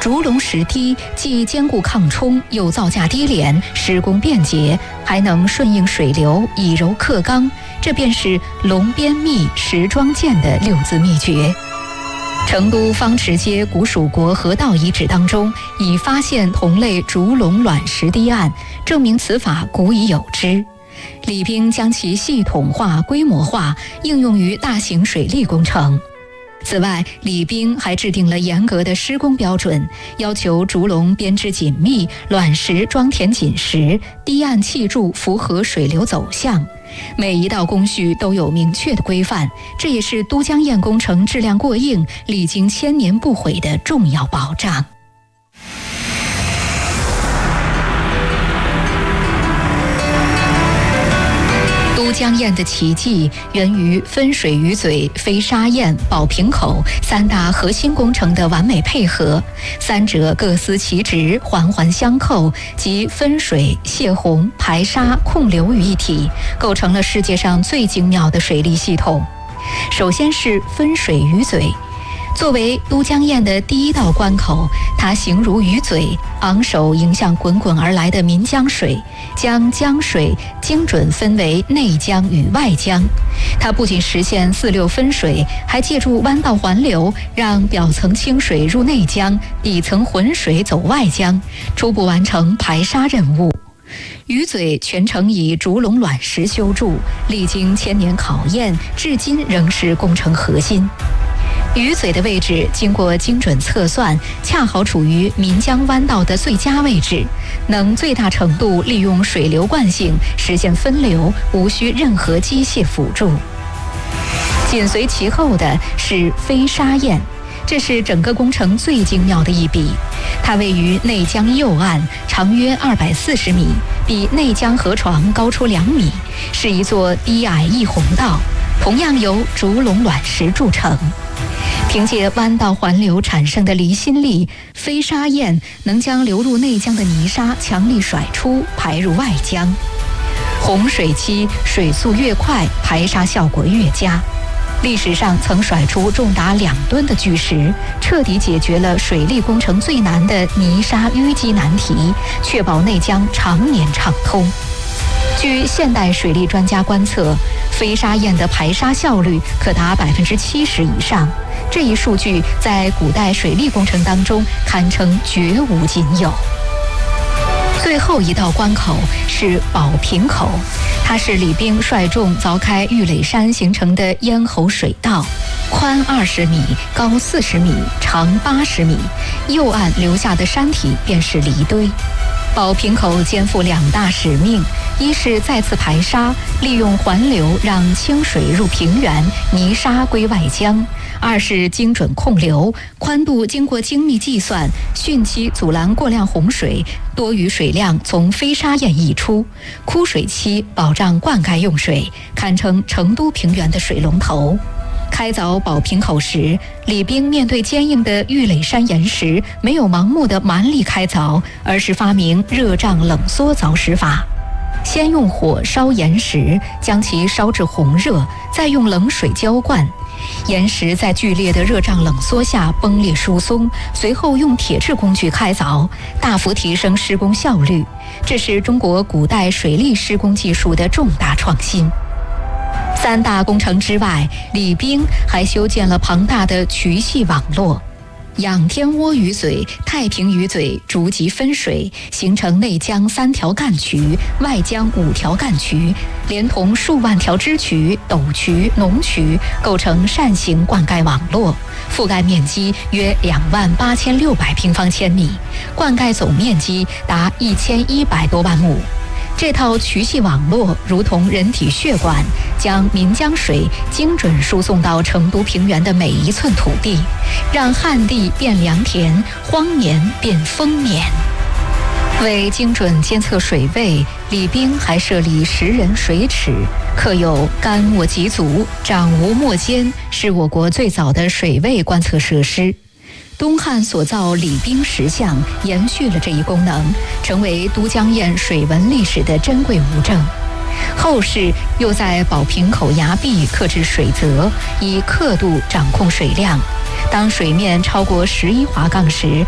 竹笼石堤既坚固抗冲，又造价低廉，施工便捷，还能顺应水流，以柔克刚，这便是龙边密石桩建的6字秘诀。成都方池街古蜀国河道遗址当中已发现同类竹笼卵石堤案，证明此法古已有之。李冰将其系统化、规模化，应用于大型水利工程。此外，李冰还制定了严格的施工标准，要求竹笼编织紧密，卵石装填紧实，堤岸砌筑符合水流走向。每一道工序都有明确的规范，这也是都江堰工程质量过硬、历经千年不毁的重要保障。都江堰的奇迹源于分水鱼嘴、飞沙堰、宝瓶口3大核心工程的完美配合，三者各司其职，环环相扣，即分水、泄洪、排沙、控流于一体，构成了世界上最精妙的水利系统。首先是分水鱼嘴。作为都江堰的第一道关口，它形如鱼嘴，昂首迎向滚滚而来的岷江水，将江水精准分为内江与外江。它不仅实现4流分水，还借助弯道环流，让表层清水入内江，底层浑水走外江，初步完成排沙任务。鱼嘴全程以竹笼卵石修筑，历经千年考验，至今仍是工程核心。鱼嘴的位置经过精准测算，恰好处于岷江弯道的最佳位置，能最大程度利用水流惯性实现分流，无需任何机械辅助。紧随其后的是飞沙堰，这是整个工程最精妙的一笔。它位于内江右岸，长约240米，比内江河床高出2米，是一座低矮溢洪道，同样由竹笼卵石铸成。凭借弯道环流产生的离心力，飞沙堰能将流入内江的泥沙强力甩出，排入外江。洪水期水速越快，排沙效果越佳。历史上曾甩出重达2吨的巨石，彻底解决了水利工程最难的泥沙淤积难题，确保内江常年畅通。据现代水利专家观测，飞沙堰的排沙效率可达70%以上，这一数据在古代水利工程当中堪称绝无仅有。最后一道关口是宝瓶口，它是李冰率众凿开玉垒山形成的咽喉水道，宽20米，高40米，长80米，右岸留下的山体便是犁堆。宝瓶口肩负2大使命，一是再次排沙，利用环流让清水入平原，泥沙归外江；二是精准控流，宽度经过精密计算，汛期阻拦过量洪水，多余水量从飞沙堰溢出；枯水期保障灌溉用水，堪称成都平原的水龙头。开凿宝瓶口时，李冰面对坚硬的玉垒山岩石，没有盲目的蛮力开凿，而是发明热胀冷缩凿石法。先用火烧岩石，将其烧至红热，再用冷水浇灌。岩石在剧烈的热胀冷缩下崩裂疏松，随后用铁制工具开凿，大幅提升施工效率。这是中国古代水利施工技术的重大创新。3大工程之外，李冰还修建了庞大的渠系网络。仰天窝鱼嘴、太平鱼嘴逐级分水，形成内江3条干渠，外江5条干渠，连同数万条支渠、斗渠、农渠，构成扇形灌溉网络，覆盖面积约28600平方千米，灌溉总面积达1100多万亩。这套渠系网络如同人体血管，将岷江水精准输送到成都平原的每一寸土地，让旱地变良田，荒年变丰年。为精准监测水位，李冰还设立10人水尺，刻有“干沃极足，长无没间”，是我国最早的水位观测设施。东汉所造李冰石像延续了这一功能，成为都江堰水文历史的珍贵物证。后世又在宝瓶口崖壁刻制水泽，以刻度掌控水量。当水面超过11华杠时，